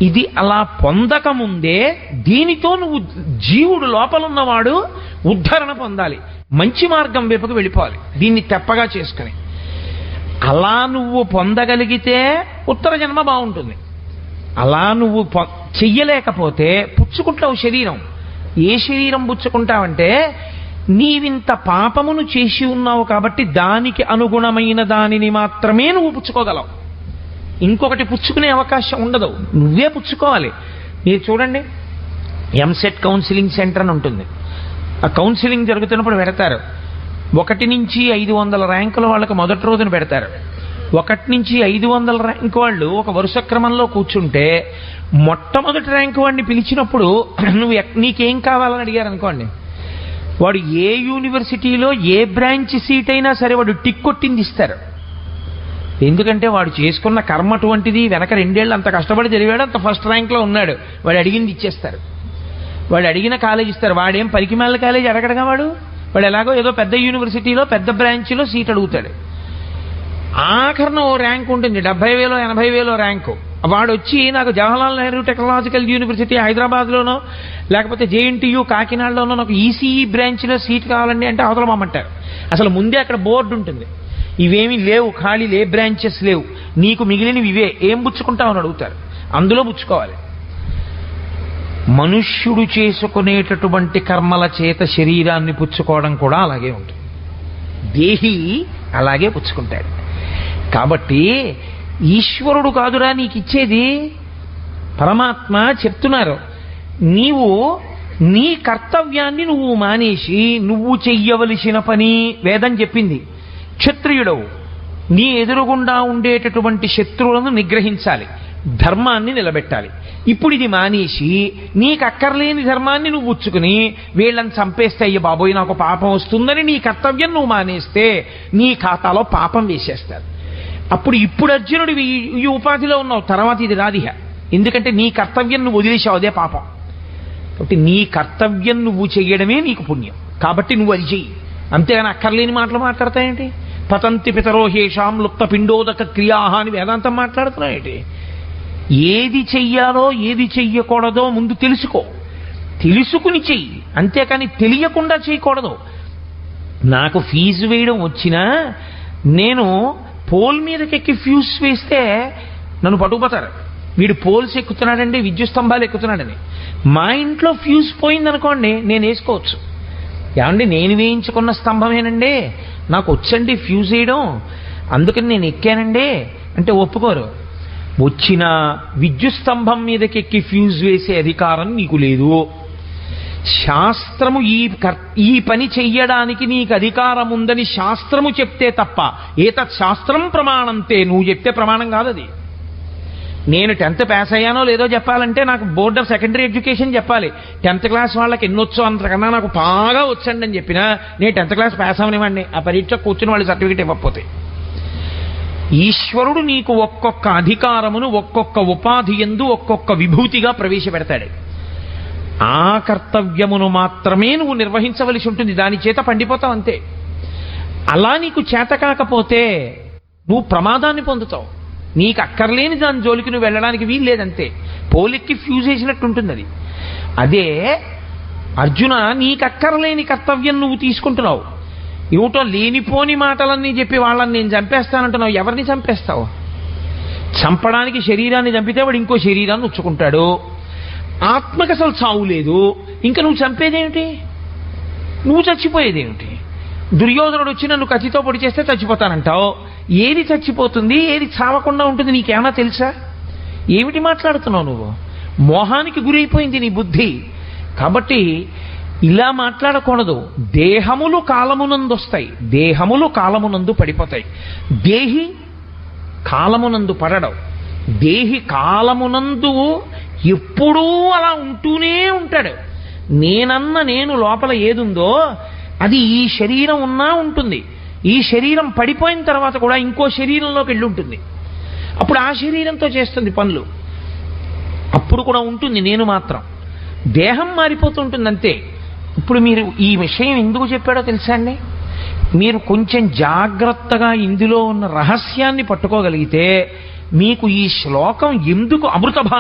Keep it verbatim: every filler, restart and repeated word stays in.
ఇది అలా పొందకముందే దీనితో నువ్వు జీవుడు లోపలున్నవాడు ఉద్ధరణ పొందాలి, మంచి మార్గం వైపుకు వెళ్ళిపోవాలి, దీన్ని తెప్పగా చేసుకుని. అలా నువ్వు పొందగలిగితే ఉత్తర జన్మ బాగుంటుంది. అలా నువ్వు చెయ్యలేకపోతే పుచ్చుకుంటావు శరీరం. ఏ శరీరం పుచ్చుకుంటావంటే నీవింత పాపమును చేసి ఉన్నావు కాబట్టి దానికి అనుగుణమైన దానిని మాత్రమే నువ్వు పుచ్చుకోగలవు. ఇంకొకటి పుచ్చుకునే అవకాశం ఉండదు, నువ్వే పుచ్చుకోవాలి. మీరు చూడండి, ఎంసెట్ కౌన్సిలింగ్ సెంటర్ అని ఉంటుంది. ఆ కౌన్సిలింగ్ జరుగుతున్నప్పుడు పెడతారు, ఒకటి నుంచి ఐదు వందల ర్యాంకుల వాళ్ళకి మొదటి రోజున పెడతారు. ఒకటి నుంచి ఐదు వందల ర్యాంకు వాళ్ళు ఒక వరుస క్రమంలో కూర్చుంటే మొట్టమొదటి ర్యాంకు వాడిని పిలిచినప్పుడు నువ్వు నీకేం కావాలని అడిగారు అనుకోండి, వాడు ఏ యూనివర్సిటీలో ఏ బ్రాంచ్ సీట్ అయినా సరే వాడు టిక్ కొట్టింది ఇస్తారు. ఎందుకంటే వాడు చేసుకున్న కర్మ అటువంటిది, వెనక రెండేళ్ళు అంత కష్టపడి చదివాడు, అంత ఫస్ట్ ర్యాంక్లో ఉన్నాడు, వాడు అడిగింది ఇచ్చేస్తారు. వాడు అడిగిన కాలేజ్ ఇస్తారు. వాడేం పరికిమాల కాలేజ్ అడగడగా, వాడు వాడు ఎలాగో ఏదో పెద్ద యూనివర్సిటీలో పెద్ద బ్రాంచ్లో సీట్ అడుగుతాడు. ఆఖరణ ఓ ర్యాంక్ ఉంటుంది, డెబ్బై వేలో ఎనభై వేలో ర్యాంకు. వాడు వచ్చి నాకు జవహర్లాల్ నెహ్రూ టెక్నాలజికల్ యూనివర్సిటీ హైదరాబాద్లోనో లేకపోతే జేఎన్టీయూ కాకినాడలోనో నాకు ఈసీఈ బ్రాంచ్లో సీట్ కావాలండి అంటే అవతల మమ్మంటారు. అసలు ముందే అక్కడ బోర్డు ఉంటుంది, ఇవేమీ లేవు, ఖాళీ లే బ్రాంచెస్ లేవు, నీకు మిగిలినవి ఇవే, ఏం పుచ్చుకుంటావని అడుగుతారు. అందులో పుచ్చుకోవాలి. మనుష్యుడు చేసుకునేటటువంటి కర్మల చేత శరీరాన్ని పుచ్చుకోవడం కూడా అలాగే ఉంటుంది. దేహి అలాగే పుచ్చుకుంటాడు. కాబట్టి ఈశ్వరుడు కాదురా నీకు ఇచ్చేది, పరమాత్మ చెప్తున్నారు. నీవు నీ కర్తవ్యాన్ని నువ్వు మానేసి నువ్వు చెయ్యవలసిన పని వేదం చెప్పింది. క్షత్రియుడవు, నీ ఎదురుగుండా ఉండేటటువంటి శత్రువులను నిగ్రహించాలి, ధర్మాన్ని నిలబెట్టాలి. ఇప్పుడు ఇది మానేసి నీకు అక్కర్లేని ధర్మాన్ని నువ్వు ఉచ్చుకుని వీళ్ళని చంపేస్తే అయ్య బాబోయ్ నాకు పాపం వస్తుందని నీ కర్తవ్యం నువ్వు మానేస్తే నీ ఖాతాలో పాపం వేసేస్తారు. అప్పుడు ఇప్పుడు అర్జునుడు ఈ ఉపాధిలో ఉన్నావు, తర్వాత ఇది రాదిహ. ఎందుకంటే నీ కర్తవ్యం నువ్వు వదిలేసావు, అదే పాపం. కాబట్టి నీ కర్తవ్యం నువ్వు చెయ్యడమే నీకు పుణ్యం. కాబట్టి నువ్వు అది చెయ్యి, అంతేగాని అక్కర్లేని మాటలు మాట్లాడతాయేంటి? పతంతి పితరోహేషాం లుప్త పిండోదక క్రియాహ అని వేదాంతం మాట్లాడుతున్నాయేంటి? ఏది చెయ్యాలో ఏది చెయ్యకూడదో ముందు తెలుసుకో, తెలుసుకుని చెయ్యి, అంతేకాని తెలియకుండా చేయకూడదు. నాకు ఫీజు వేయడం వచ్చినా నేను పోల్ మీదకెక్కి ఫ్యూజ్ వేస్తే నన్ను పట్టుకుపోతారు, వీడు పోల్స్ ఎక్కుతున్నాడండి, విద్యుత్ స్తంభాలు ఎక్కుతున్నాడని. మా ఇంట్లో ఫ్యూజ్ పోయిందనుకోండి నేను వేసుకోవచ్చు. ఏమండి నేను వేయించుకున్న స్తంభమేనండి, నాకు వచ్చండి ఫ్యూజ్ వేయడం, అందుకని నేను ఎక్కానండి అంటే ఒప్పుకోరు. వచ్చిన విద్యుత్ స్తంభం మీదకెక్కి ఫ్యూజ్ వేసే అధికారం నీకు లేదు. శాస్త్రము ఈ ఈ పని చెయ్యడానికి నీకు అధికారం ఉందని శాస్త్రము చెప్తే తప్ప, ఏతత్ శాస్త్రం ప్రమాణంతే, నువ్వు చెప్తే ప్రమాణం కాదు అది. నేను టెన్త్ పాస్ అయ్యానో లేదో చెప్పాలంటే నాకు బోర్డ్ ఆఫ్ సెకండరీ ఎడ్యుకేషన్ చెప్పాలి. టెన్త్ క్లాస్ వాళ్ళకి ఎన్నొచ్చో అంతకన్నా నాకు బాగా వచ్చండి అని చెప్పినా నేను టెన్త్ క్లాస్ పాస్ అవనివ్వండి, ఆ పరీక్ష కూర్చుని వాళ్ళు సర్టిఫికేట్ ఇవ్వకపోతే. ఈశ్వరుడు నీకు ఒక్కొక్క అధికారమును ఒక్కొక్క ఉపాధి యందు ఒక్కొక్క విభూతిగా ప్రవేశపెడతాడు. ఆ కర్తవ్యమును మాత్రమే నువ్వు నిర్వహించవలసి ఉంటుంది, దాని చేత పండిపోతావు అంతే. అలా నీకు చేత కాకపోతే నువ్వు ప్రమాదాన్ని పొందుతావు. నీకు అక్కర్లేని దాని జోలికి నువ్వు వెళ్ళడానికి వీలు లేదంతే, పోలిక్కి ఫ్యూజ్ చేసినట్టు ఉంటుంది అది. అదే అర్జున, నీకు అక్కర్లేని కర్తవ్యం నువ్వు తీసుకుంటున్నావు, ఏమిటో లేనిపోని మాటలన్నీ చెప్పి వాళ్ళని నేను చంపేస్తానంటున్నావు. ఎవరిని చంపేస్తావు? చంపడానికి శరీరాన్ని చంపితే వాడు ఇంకో శరీరాన్ని ఉచ్చుకుంటాడు. ఆత్మకు అసలు చావు లేదు, ఇంకా నువ్వు చంపేదేమిటి? నువ్వు చచ్చిపోయేదేమిటి? దుర్యోధనుడు వచ్చి నన్ను కత్తితో పొడి చేస్తే చచ్చిపోతానంటావు. ఏది చచ్చిపోతుంది, ఏది చావకుండా ఉంటుంది నీకేమన్నా తెలుసా? ఏమిటి మాట్లాడుతున్నావు నువ్వు? మోహానికి గురైపోయింది నీ బుద్ధి. కాబట్టి ఇలా మాట్లాడకూడదు. దేహములు కాలమునందు వస్తాయి, దేహములు కాలమునందు పడిపోతాయి. దేహి కాలమునందు పడడం. దేహి కాలమునందు ఎప్పుడూ అలా ఉంటూనే ఉంటాడు. నేనన్న నేను లోపల ఏదుందో అది ఈ శరీరం ఉన్నా ఉంటుంది. ఈ శరీరం పడిపోయిన తర్వాత కూడా ఇంకో శరీరంలోకి వెళ్ళి ఉంటుంది. అప్పుడు ఆ శరీరంతో చేస్తుంది పనులు, అప్పుడు కూడా ఉంటుంది నేను మాత్రం. దేహం మారిపోతుంటుంది అంతే. ఇప్పుడు మీరు ఈ విషయం ఎందుకు చెప్పాడో తెలుసా అండి? మీరు కొంచెం జాగ్రత్తగా ఇందులో ఉన్న రహస్యాన్ని పట్టుకోగలిగితే మీకు ఈ శ్లోకం ఎందుకు అమృత